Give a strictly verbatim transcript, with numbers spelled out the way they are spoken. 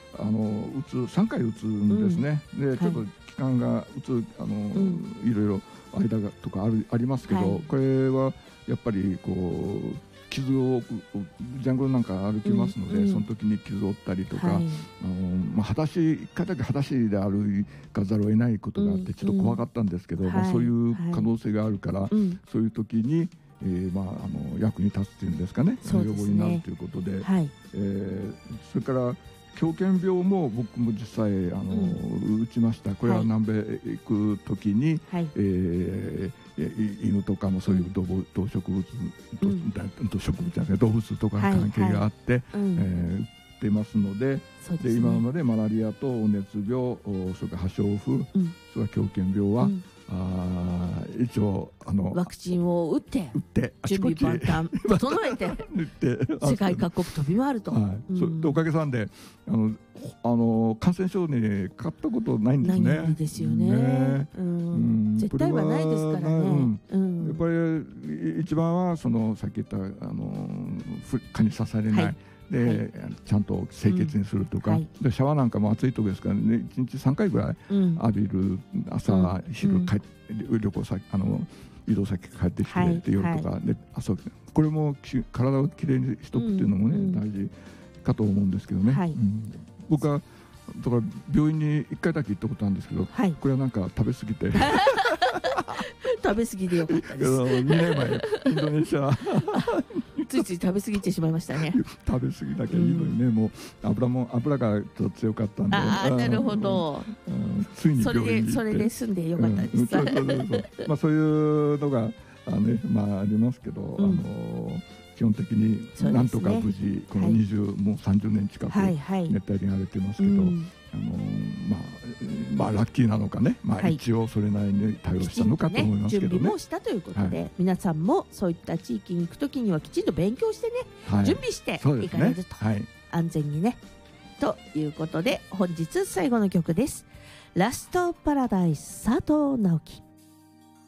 あの打つさんかい打つんですね、うん、でちょっと期間が打つあの、うん、いろいろ間がとかあるありますけど、はい、これはやっぱりこう傷をジャングルなんか歩きますので、うんうん、その時に傷を負ったりとか、はい、あのまあ、裸足一回だけ裸足で歩かざるを得ないことがあって、ちょっと怖かったんですけど、うんうん、まあ、そういう可能性があるから、はい、そういう時に、えーまあ、あの役に立つっていうんですかね、予防になるということで、はい、えー、それから狂犬病も僕も実際あの、うん、打ちました。これは南米へ行く時に、はい、えー犬とかもそういう動物、動植物、うん、動植物じゃなくて動物とか関係があって、はいはい、うん、えー、打ってますので、そうですね、で今までマラリアと熱病、それから破傷風、うん、それから狂犬病は、うん、あ一応あのワクチンを打って打って準備万端整えて世界各国飛び回ると、はい、 うん、おかげさんであのあの感染症にかかったことないんですね。 ないですよね。ね、うんうん、絶対はないですからね。うんうん、 やっぱり一番はそのさっき言ったあの蚊に刺されない、はい、で、はい、ちゃんと清潔にするとか、うん、はい、でシャワーなんかも暑い時ですからね、いちにちさんかいぐらい浴びる、うん、朝、うん、昼帰って、うん、旅行先あの移動先帰ってきて、はい、夜とか、はい、で朝これも体をきれいにしとくっていうのもね、うん、大事かと思うんですけどね、はい、うん、僕はだから病院にいっかいだけ行ったことあるんですけど、はい、これはなんか食べ過ぎて食べ過ぎでよかったですにねんまえインドネシアついつい食べ過ぎてしまいましたね食べ過ぎだけいいのにね、うん、もう油も油がちょっと強かったんで、 ああなるほど、うん、 ついに病院に行ってそれでそれで済んでよかったです、うん、そうそうそうそうまあそういうのがあ、ね、まあ、ありますけど、うん、あの基本的になんとか無事、ね、このにじゅう、はい、もうさんじゅうねん近く熱帯に荒れてますけど、はいはい、あのまあまあラッキーなのかね、まあ、一応それなりに対応したのかと思いますけどね、 準備もしたということで、はい、皆さんもそういった地域に行くときにはきちんと勉強してね、はい、準備していかれると、はい、安全にねということで、本日最後の曲です。ラストパラダイス、佐藤直樹。